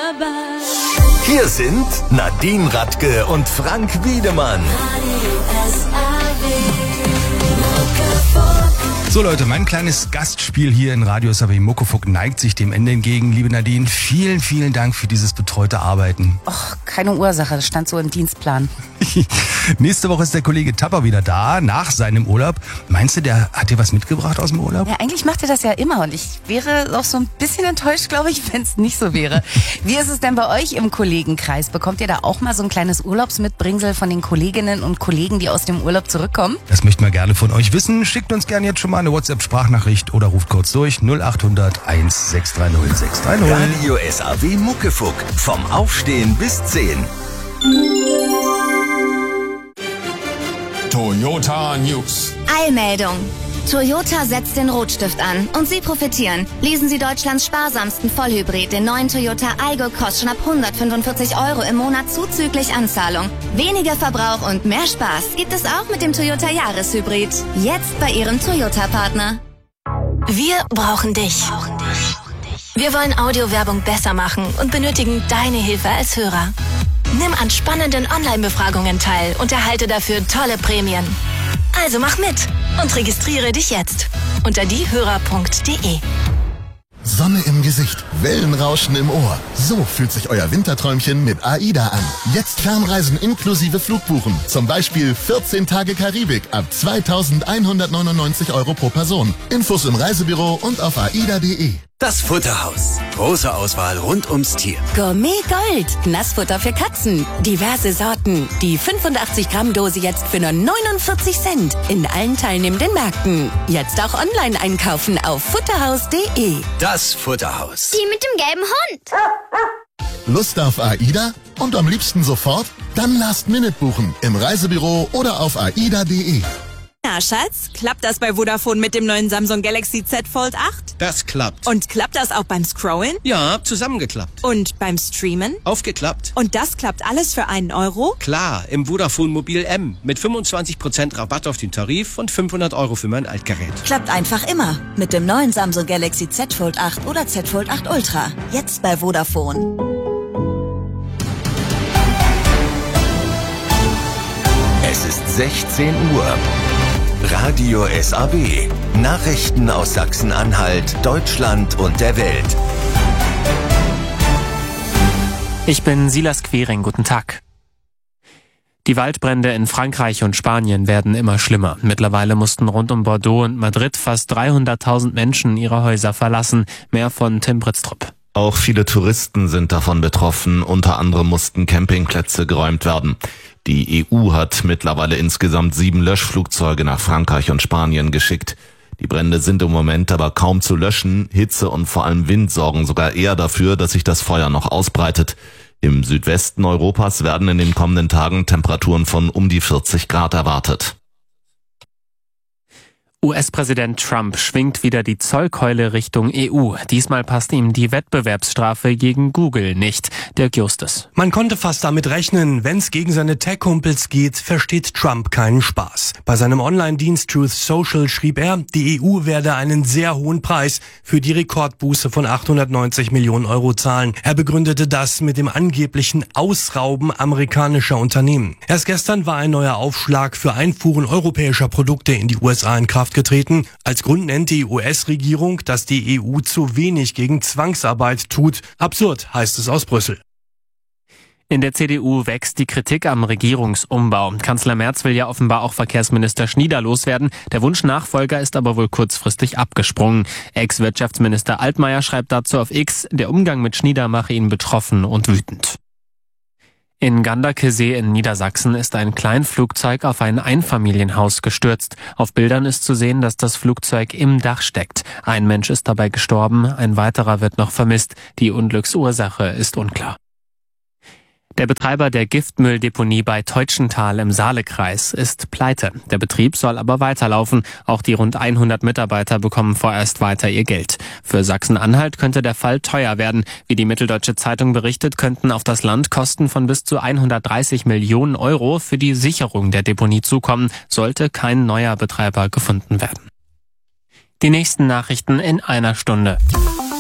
dabei. Hier sind Nadine Radke und Frank Wiedemann. So Leute, mein kleines Gastspiel hier in Radio SAW Muckefuck neigt sich dem Ende entgegen. Liebe Nadine, vielen, vielen Dank für dieses betreute Arbeiten. Och, keine Ursache, das stand so im Dienstplan. Nächste Woche ist der Kollege Tapper wieder da, nach seinem Urlaub. Meinst du, der hat dir was mitgebracht aus dem Urlaub? Ja, eigentlich macht er das ja immer und ich wäre auch so ein bisschen enttäuscht, glaube ich, wenn es nicht so wäre. Wie ist es denn bei euch im Kollegenkreis? Bekommt ihr da auch mal so ein kleines Urlaubsmitbringsel von den Kolleginnen und Kollegen, die aus dem Urlaub zurückkommen? Das möchten wir gerne von euch wissen. Schickt uns gerne jetzt schon mal eine WhatsApp-Sprachnachricht oder ruft kurz durch 0800 1630 630. Radio SAW Muckefuck. Vom Aufstehen bis 10. Toyota News. Eilmeldung. Toyota setzt den Rotstift an und Sie profitieren. Lesen Sie Deutschlands sparsamsten Vollhybrid, den neuen Toyota Aygo, kostet schon ab 145 € im Monat zuzüglich Anzahlung. Weniger Verbrauch und mehr Spaß gibt es auch mit dem Toyota Jahreshybrid. Jetzt bei Ihrem Toyota-Partner. Wir brauchen dich. Wir wollen Audiowerbung besser machen und benötigen deine Hilfe als Hörer. Nimm an spannenden Online-Befragungen teil und erhalte dafür tolle Prämien. Also mach mit und registriere dich jetzt unter diehörer.de. Sonne im Gesicht, Wellenrauschen im Ohr. So fühlt sich euer Winterträumchen mit AIDA an. Jetzt Fernreisen inklusive Flugbuchen. Zum Beispiel 14 Tage Karibik ab 2.199 € pro Person. Infos im Reisebüro und auf aida.de. Das Futterhaus. Große Auswahl rund ums Tier. Gourmet Gold. Nassfutter für Katzen. Diverse Sorten. Die 85-Gramm-Dose jetzt für nur 49 Cent. In allen teilnehmenden Märkten. Jetzt auch online einkaufen auf futterhaus.de. Das Futterhaus. Die mit dem gelben Hund. Lust auf AIDA? Und am liebsten sofort? Dann Last-Minute buchen. Im Reisebüro oder auf aida.de. Na, Schatz, klappt das bei Vodafone mit dem neuen Samsung Galaxy Z Fold 8? Das klappt. Und klappt das auch beim Scrollen? Ja, zusammengeklappt. Und beim Streamen? Aufgeklappt. Und das klappt alles für 1 €? Klar, im Vodafone Mobil M mit 25% Rabatt auf den Tarif und 500 € für mein Altgerät. Klappt einfach immer. Mit dem neuen Samsung Galaxy Z Fold 8 oder Z Fold 8 Ultra. Jetzt bei Vodafone. Es ist 16 Uhr. Radio SAW. Nachrichten aus Sachsen-Anhalt, Deutschland und der Welt. Ich bin Silas Quering, guten Tag. Die Waldbrände in Frankreich und Spanien werden immer schlimmer. Mittlerweile mussten rund um Bordeaux und Madrid fast 300.000 Menschen ihre Häuser verlassen. Mehr von Tim Britztrup. Auch viele Touristen sind davon betroffen. Unter anderem mussten Campingplätze geräumt werden. Die EU hat mittlerweile insgesamt 7 Löschflugzeuge nach Frankreich und Spanien geschickt. Die Brände sind im Moment aber kaum zu löschen. Hitze und vor allem Wind sorgen sogar eher dafür, dass sich das Feuer noch ausbreitet. Im Südwesten Europas werden in den kommenden Tagen Temperaturen von um die 40 Grad erwartet. US-Präsident Trump schwingt wieder die Zollkeule Richtung EU. Diesmal passt ihm die Wettbewerbsstrafe gegen Google nicht. Dirk Justus. Man konnte fast damit rechnen, wenn's gegen seine Tech-Kumpels geht, versteht Trump keinen Spaß. Bei seinem Online-Dienst Truth Social schrieb er, die EU werde einen sehr hohen Preis für die Rekordbuße von 890 Millionen € zahlen. Er begründete das mit dem angeblichen Ausrauben amerikanischer Unternehmen. Erst gestern war ein neuer Aufschlag für Einfuhren europäischer Produkte in die USA in Kraft getreten. Als Grund nennt die US-Regierung, dass die EU zu wenig gegen Zwangsarbeit tut. Absurd, heißt es aus Brüssel. In der CDU wächst die Kritik am Regierungsumbau. Kanzler Merz will ja offenbar auch Verkehrsminister Schnieder loswerden. Der Wunschnachfolger ist aber wohl kurzfristig abgesprungen. Ex-Wirtschaftsminister Altmaier schreibt dazu auf X, der Umgang mit Schnieder mache ihn betroffen und wütend. In Ganderkesee in Niedersachsen ist ein Kleinflugzeug auf ein Einfamilienhaus gestürzt. Auf Bildern ist zu sehen, dass das Flugzeug im Dach steckt. Ein Mensch ist dabei gestorben, ein weiterer wird noch vermisst. Die Unglücksursache ist unklar. Der Betreiber der Giftmülldeponie bei Teutschenthal im Saalekreis ist pleite. Der Betrieb soll aber weiterlaufen. Auch die rund 100 Mitarbeiter bekommen vorerst weiter ihr Geld. Für Sachsen-Anhalt könnte der Fall teuer werden. Wie die Mitteldeutsche Zeitung berichtet, könnten auf das Land Kosten von bis zu 130 Millionen € für die Sicherung der Deponie zukommen, sollte kein neuer Betreiber gefunden werden. Die nächsten Nachrichten in einer Stunde.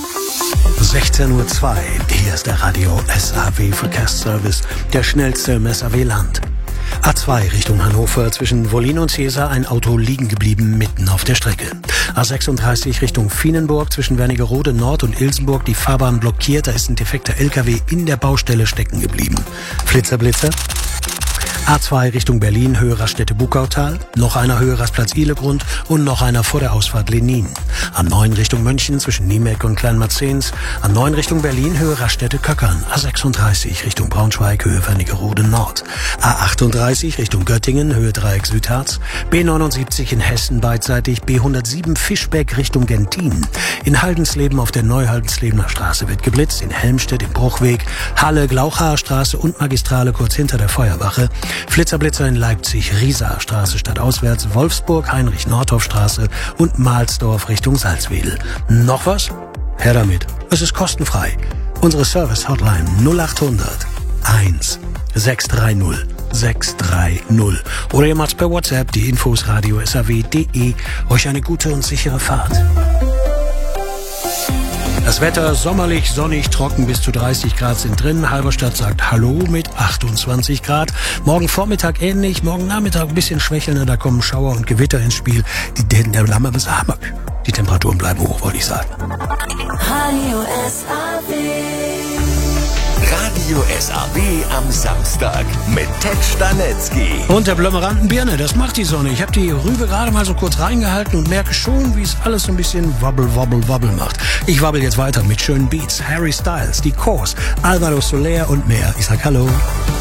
16:02 Uhr. Hier ist der Radio SAW Verkehrsservice, der schnellste im SAW-Land. A2 Richtung Hannover, zwischen Wollin und Cäsar ein Auto liegen geblieben mitten auf der Strecke. A36 Richtung Vienenburg, zwischen Wernigerode Nord und Ilsenburg die Fahrbahn blockiert, da ist ein defekter LKW in der Baustelle stecken geblieben. Flitzer. A2 Richtung Berlin, Höhe Raststätte-Buckautal, noch einer Höhe Rastplatz Ihlegrund und noch einer vor der Ausfahrt Lenin. A9 Richtung München zwischen Niemeck und Kleinmarzens, A9 Richtung Berlin, Höhe Raststätte-Köckern, A36 Richtung Braunschweig, Höhe Wernigerode Nord, A38 Richtung Göttingen, Höhe Dreieck Südharz, B79 in Hessen beidseitig, B107 Fischbeck Richtung Gentin. In Haldensleben auf der Neuhaldenslebener Straße wird geblitzt, in Helmstedt im Bruchweg, Halle, Glauchaer Straße und Magistrale kurz hinter der Feuerwache. Flitzer in Leipzig, Riesaer Straße stadtauswärts, Wolfsburg, Heinrich-Nordhoff-Straße und Mahlsdorf Richtung Salzwedel. Noch was? Her damit. Es ist kostenfrei. Unsere Service-Hotline 0800 1 630 630. Oder ihr macht's per WhatsApp, die Infos radio-saw.de. Euch eine gute und sichere Fahrt. Das Wetter sommerlich, sonnig, trocken, bis zu 30 Grad sind drin. Halberstadt sagt Hallo mit 28 Grad. Morgen Vormittag ähnlich, morgen Nachmittag ein bisschen schwächelnder, da kommen Schauer und Gewitter ins Spiel. Die Temperaturen bleiben hoch, wollte ich sagen. Radio SAW am Samstag mit Ted Stanetzky. Und der Blömeranten-Birne, das macht die Sonne. Ich habe die Rübe gerade mal so kurz reingehalten und merke schon, wie es alles so ein bisschen wabbel macht. Ich wabbel jetzt weiter mit schönen Beats. Harry Styles, die Course, Alvaro Soler und mehr. Ich sag Hallo.